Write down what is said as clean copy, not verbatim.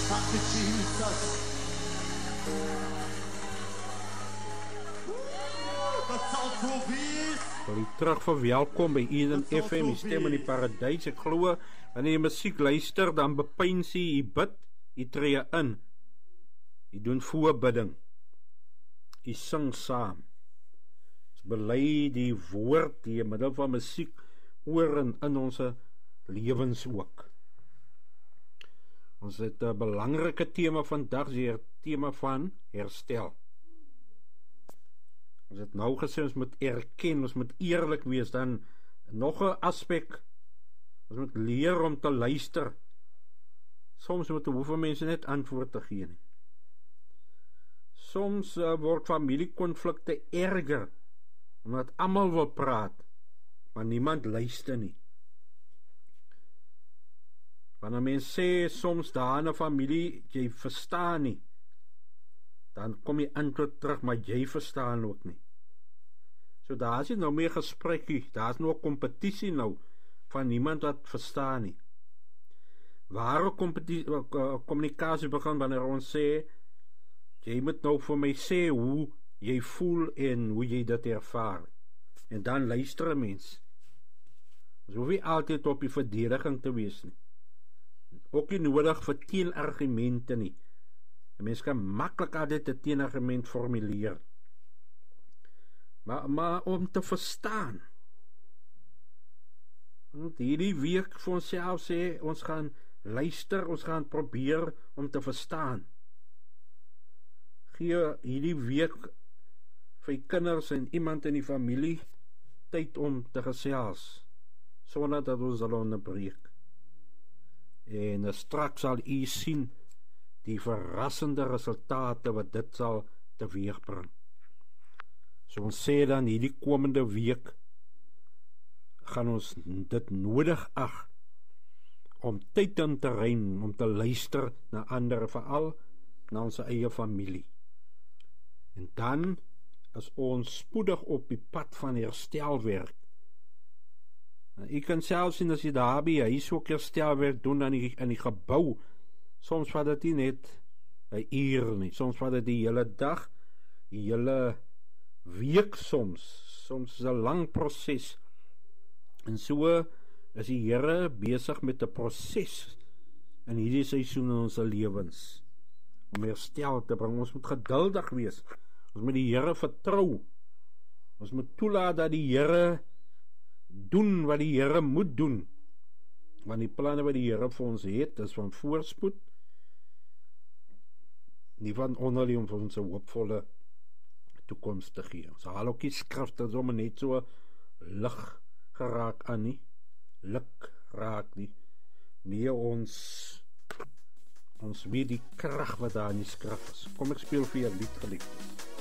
Dankie Jesus. Dit sal so wees. Wil jy terug verwelkom by Eden FM, die stem in die paradys. Ek glo, wanneer jy musiek luister, dan bepeins jy bid, jy tree in, jy doen voorbidding, jy sing saam, jy bely die woord, die in middel van musiek, oor en in ons lewens ook. Ons het 'n belangrike tema vandag, die tema van herstel. Ons het nou gesê, ons moet erken, ons moet eerlik wees, dan nog 'n aspek, ons moet leer om te luister. Soms moet hoeveel mense net antwoord te gee nie. Soms word familiekonflikte erger, omdat almal wil praat, maar niemand luister nie. Wanneer mense sê, soms daar in 'n familie, jy verstaan nie, dan kom jy antwoord terug, maar jy verstaan ook nie. So daar is nie nou meer gesprekkie, daar is nou 'n kompetisie nou, van niemand wat verstaan nie. Ware kommunikasie begin wanneer ons sê, jy moet nou vir my sê hoe jy voel en hoe jy dit ervaar. En dan luister 'n mens. Ons hoef nie altyd op die verdediging te wees nie. Ook nie nodig vir teenargumente nie. 'n Mens kan maklik altyd 'n teenargument formuleer. Maar om te verstaan. Want hierdie week vir onsself sê, ons gaan luister, ons gaan probeer om te verstaan. Gee hierdie week vir die kinders en iemand in die familie tyd om te gesels, sonder dat ons hulle onderbreek. En straks sal u sien die verrassende resultate wat dit sal teweegbring. So ons sê dan hierdie komende week gaan ons dit nodig ag om tyd in te ruim, om te luister na ander, veral na ons eie familie. En dan, as ons spoedig op die pad van herstel werk, jy kan self sien as jy daar by huis ook herstelwerk doen in die gebou, soms vat dit nie net 'n uur nie, soms vat dit die hele dag, die hele week soms is 'n lang proses. En so is die Here besig met 'n proses in hierdie seisoen in ons lewens, om herstel te bring. Ons moet geduldig wees, ons moet die Here vertrou, ons moet toelaat dat die Here doen wat die Here moet doen, want die planne wat die Here vir ons het, is van voorspoed, nie van onheil, om vir ons 'n hoopvolle toekoms te gee. Ons haal ook die skrifte sommer net so lig geraak aan nie, lik raak nie. Nee, ons weet die krag wat daar in die skrif is. Kom ek speel vir jou 'n lied, geliefdes.